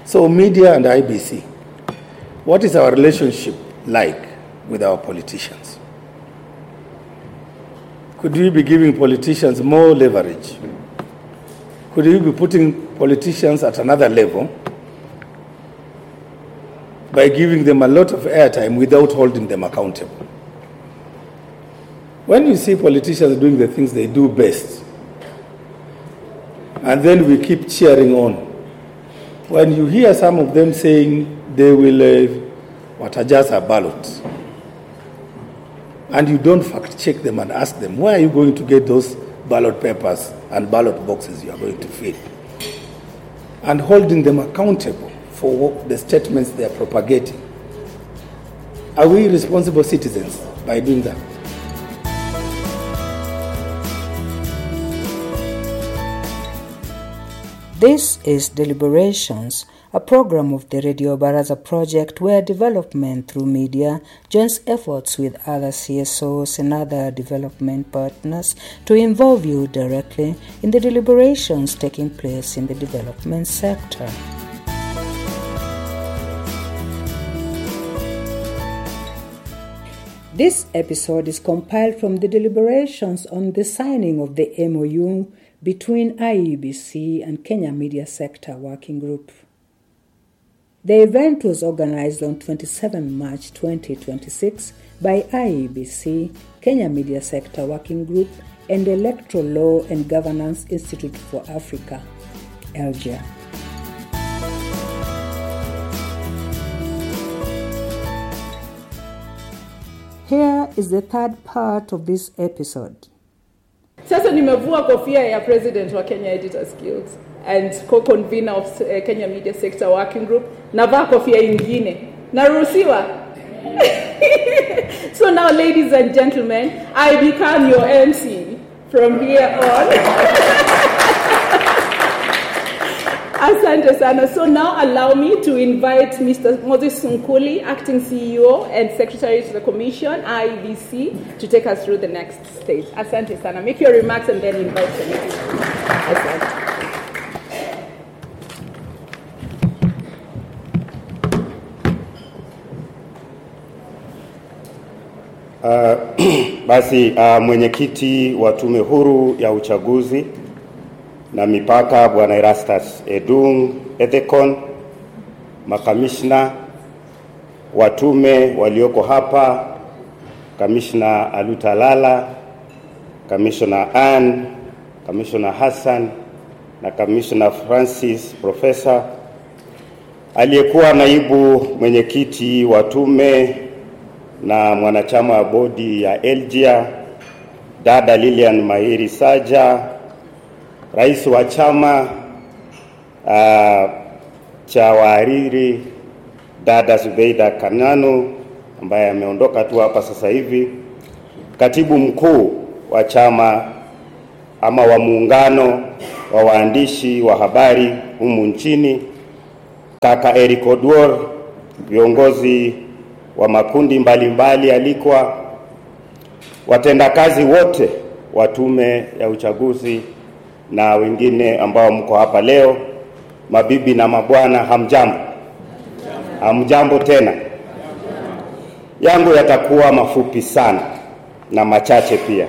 So media and IBC, what is our relationship like with our politicians? Could we be giving politicians more leverage? Could we be putting politicians at another level by giving them a lot of airtime without holding them accountable? When you see politicians doing the things they do best, and then we keep cheering on, when you hear some of them saying they will adjust a ballot, and you don't fact check them and ask them, where are you going to get those ballot papers and ballot boxes you are going to fill? And holding them accountable for the statements they are propagating. Are we responsible citizens by doing that? This is Deliberations, a program of the Radio Baraza project where development through media joins efforts with other CSOs and other development partners to involve you directly in the deliberations taking place in the development sector. This episode is compiled from the deliberations on the signing of the MOU between IEBC and Kenya Media Sector Working Group. The event was organized on 27 March 2026 by IEBC, Kenya Media Sector Working Group, and Electoral Law and Governance Institute for Africa, ELGIA. Here is the third part of this episode. Sasa nimevua kofia ya president wa Kenya Editors Guild and co-convener of Kenya Media Sector Working Group. Navaa kofia ingine. Naruhusiwa? So now, ladies and gentlemen, I become your MC from here on. Asante sana. So now allow me to invite Mr. Moses Sunkuli, Acting CEO and Secretary to the Commission, IEBC, to take us through the next stage. Asante sana. Make your remarks and then invite the meeting. Asante. Basi mwenyekiti wa Tume Huru ya Uchaguzi na Mipaka Bwana Erastus Edung Ethekon, makamishna wa tume walioko hapa, Kamishna Alutalala, Kamishna Ann, Kamishna Hassan na Kamishna Francis Professor, aliyekuwa naibu mwenyekiti wa tume na mwanachama wa bodi ya ELGIA dada Lilian Mahiri Saja, rais wa chama cha wahariri dada Zubeida Kananu ambaye ameondoka tu hapa sasa hivi, katibu mkuu wa chama ama wa muungano wa waandishi wa habari humu nchini kaka Eric Oduor, viongozi wa makundi mbalimbali alikwa, watendakazi wote wa tume ya uchaguzi na wengine ambao mko hapa leo, mabibi na mabwana, hamjambo. Hamjambo tena. Yangu yatakuwa mafupi sana na machache pia.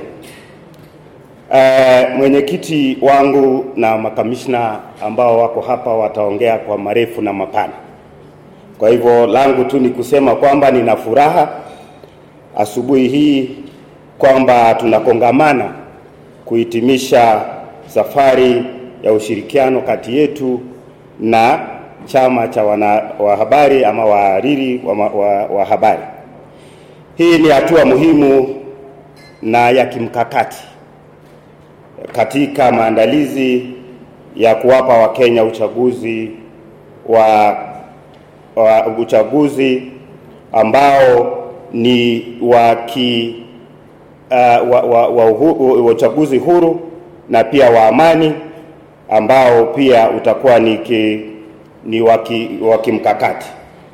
Mwenyekiti wangu na makamishna ambao wako hapa wataongea kwa marefu na mapana. Kwa hivyo langu tu ni kusema kwamba nina furaha asubuhi hii kwamba tunakongamana kuhitimisha safari ya ushirikiano kati yetu na chama cha wanahabari ama wahariri wa habari. Hii ni hatua muhimu na ya kimkakati katika maandalizi ya kuwapa Wakenya uchaguzi uchaguzi ambao ni uchaguzi huru na pia wa amani, ambao pia utakuwa ni wa kimkakati.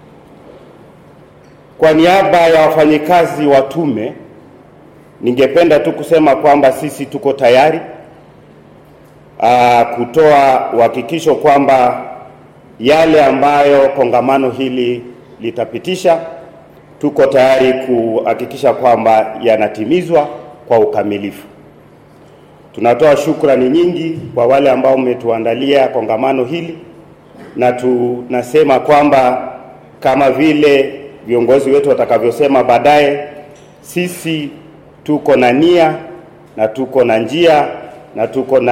Kwa niaba ya wafanyikazi wa tume, ningependa tu kusema kwamba sisi tuko tayari kutoa uhakikisho kwamba yale ambayo kongamano hili litapitisha, tuko tayari kuhakikisha kwamba yanatimizwa kwa ukamilifu. Tunatoa shukrani nyingi kwa wale ambao umetuandalia kongamano hili, na tunasema kwamba kama vile viongozi wetu watakavyosema baadaye, sisi tuko na nia na tuko na njia na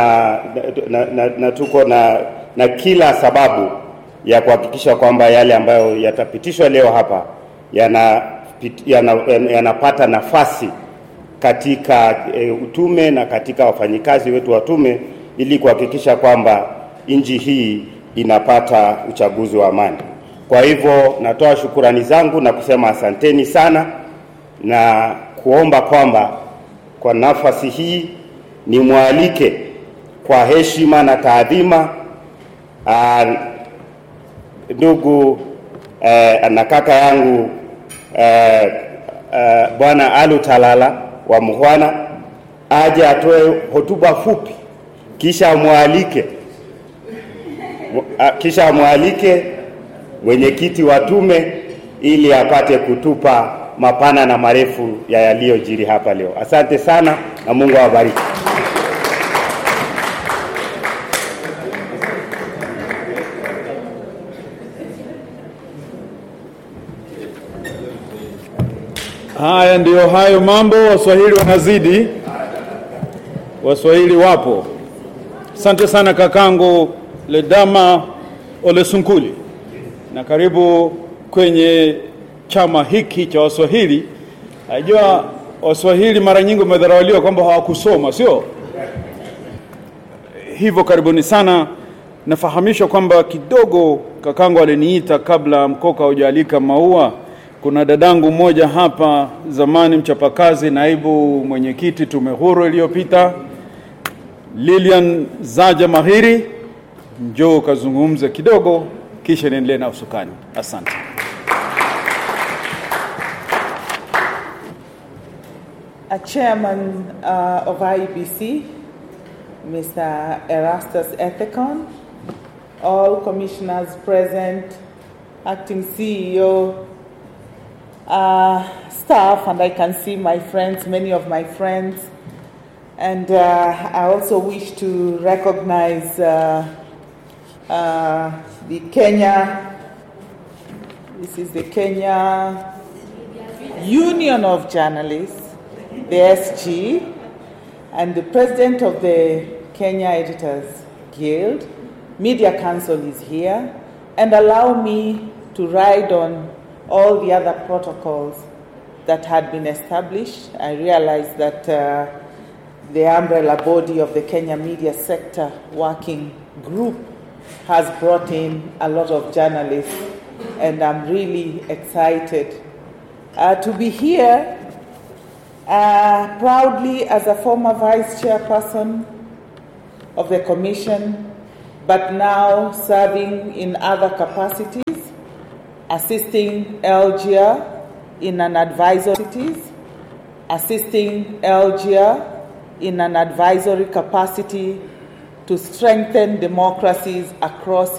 tuko na kila sababu ya kuhakikisha kwamba yale ambayo yatapitishwa leo hapa yanapata nafasi katika utume na katika wafanyikazi wetu wa tume, ili kuhakikisha kwamba nchi hii inapata uchaguzi wa amani. Kwa hivyo natoa shukrani zangu na kusema asanteni sana, na kuomba kwamba kwa nafasi hii nimwalike kwa heshima na taadhima ndugu na kaka yangu Bwana Alu Talala wa Mukhwana aje atoe hotuba fupi, kisha mwalike mwenyekiti wa tume ili apate kutupa mapana na marefu ya yaliyojiri hapa leo. Asante sana na Mungu awabariki. Haya ndio hayo mambo. Waswahili wanazidi, Waswahili wapo. Asante sana kakangu Ledama Ole Sunkuli, na karibu kwenye chama hiki cha Waswahili. Najua Waswahili mara nyingi wamedharauliwa kwamba hawakusoma, sio hivyo? Karibuni sana. Nafahamishwa kwamba kidogo kakangu aliniita kabla mkoka hujalika maua. Kuna dadangu mmoja hapa zamani, mchapakazi, naibu mwenyekiti tume huru iliyopita, Lilian Zaja Mahiri, njoo kazungumze kidogo kisha niendelee na usukani. Asante. A chairman of IEBC, Mr. Erastus Ethekon, all commissioners present, acting CEO, staff, and I can see my friends, many of my friends. And I also wish to recognize the Kenya, this is the Kenya Union of Journalists, the SG, and the president of the Kenya Editors Guild. Media Council is here, and allow me to ride on all the other protocols that had been established. I realized that the umbrella body of the Kenya Media Sector Working Group has brought in a lot of journalists, and I'm really excited to be here proudly as a former vice chairperson of the commission, but now serving in other capacities, assisting Algeria in an advisory capacity to strengthen democracies across